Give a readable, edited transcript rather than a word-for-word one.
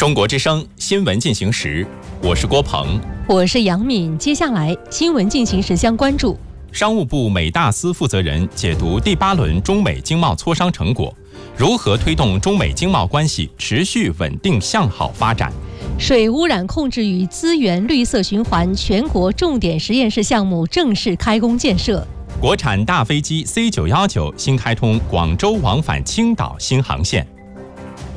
中国之声新闻进行时，我是郭鹏， 我是杨敏。接下来新闻进行时将关注： 商务部美大司负责人解读第8轮中美经贸磋商成果，如何推动中美经贸关系持续稳定向好发展？ 水污染控制与资源绿色循环全国重点实验室项目正式开工建设。 国产大飞机 C919 新开通广州往返青岛新航线。